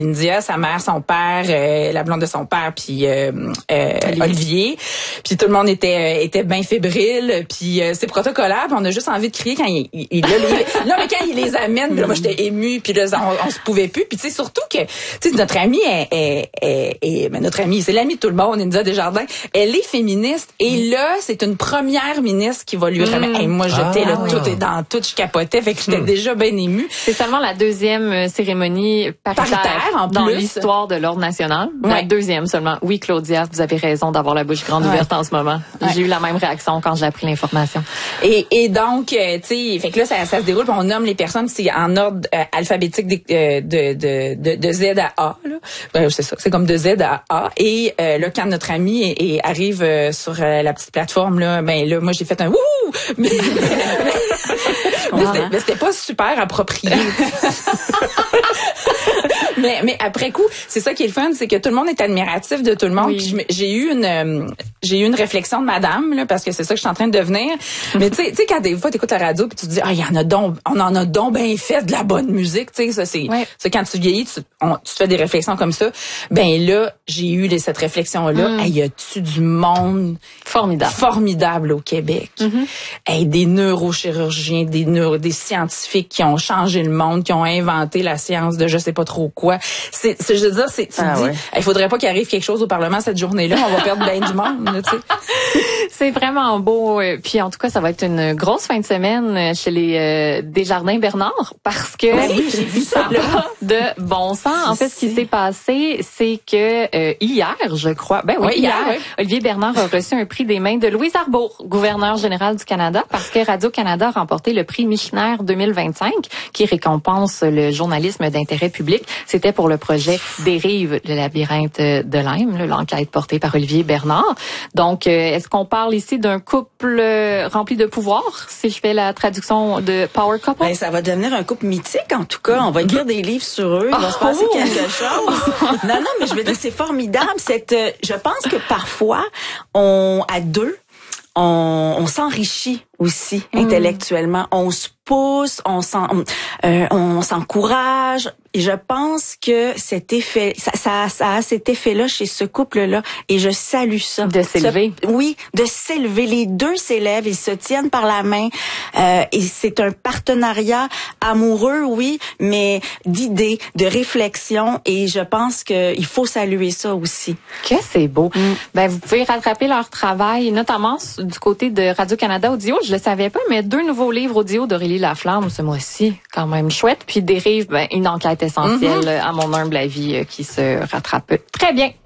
India, sa mère, son père, la blonde de son père, puis Olivier. Puis tout le monde était bien fébrile, puis c'est protocolaire, puis on a juste envie de crier quand là, mais quand il les amène, puis là, moi j'étais émue, puis là on se pouvait plus, puis tu sais surtout que tu sais notre amie mais notre amie, c'est l'amie de tout le monde, India Desjardins, elle est féministe et là c'est une première ministre qui va lui remettre. Hey, moi j'étais là, tout est dans tout, je capotais, fait que j'étais déjà bien émue. C'est seulement la deuxième cérémonie paritaire dans l'histoire de l'Ordre national. Ouais. La deuxième seulement. Oui, Claudia, vous avez raison d'avoir la bouche grande ouverte en ce moment. Ouais. J'ai eu la même réaction quand j'ai appris l'information. Et donc, tu sais, fait que là, ça se déroule, puis on nomme les personnes, c'est en ordre alphabétique de Z à A. Là. C'est ça, c'est comme de Z à A. Et là, quand notre ami arrive sur la petite plateforme, là, ben là, moi, j'ai fait un wouhou! Mais c'était pas super approprié. Mais après coup, c'est ça qui est le fun, c'est que tout le monde est admiratif de tout le monde. Oui. Puis j'ai eu une réflexion de madame là, parce que c'est ça que je suis en train de devenir. Mais tu sais quand des fois t'écoutes la radio puis tu te dis on en a donc bien fait de la bonne musique, tu sais ça c'est quand tu vieillis tu te fais des réflexions comme ça. Ben là, j'ai eu cette réflexion là, y a-tu du monde formidable au Québec. Hey, des neurochirurgiens, des scientifiques qui ont changé le monde, qui ont inventé la science de je sais pas trop quoi. Je veux dire, tu dis, il faudrait pas qu'il arrive quelque chose au Parlement cette journée-là, on va perdre bien du monde, tu sais. C'est vraiment beau. Puis en tout cas, ça va être une grosse fin de semaine chez les Desjardins Bernard parce que j'ai vu ça là de bon sens. En fait, ce qui s'est passé, c'est que hier, je crois, hier, Olivier Bernard a reçu un prix des mains de Louise Arbour, gouverneur général du Canada, parce que Radio-Canada a remporté le prix Michener 2025, qui récompense le journalisme d'intérêt public. C'était pour le projet Dérive, le labyrinthe de Lyme, l'enquête portée par Olivier Bernard. Donc, est-ce qu'on parle ici d'un couple rempli de pouvoir, si je fais la traduction de Power Couple? Ben, ça va devenir un couple mythique, en tout cas. On va écrire des livres sur eux. Il va se passer quelque chose. Non, mais je veux dire, c'est formidable. Je pense que parfois, à deux, on s'enrichit aussi intellectuellement. On se pousse, on s'encourage. Et je pense que cet effet, ça a cet effet-là chez ce couple-là. Et je salue ça. De s'élever. Oui, de s'élever. Les deux s'élèvent, ils se tiennent par la main. Et c'est un partenariat amoureux, oui, mais d'idées, de réflexion. Et je pense qu'il faut saluer ça aussi. Que c'est beau. Ben, vous pouvez rattraper leur travail, notamment du côté de Radio-Canada Audio. Je le savais pas, mais 2 nouveaux livres audio d'Aurélie Laflamme ce mois-ci. Quand même chouette. Puis Dérive, une enquête essentielle, à mon humble avis, qui se rattrape très bien.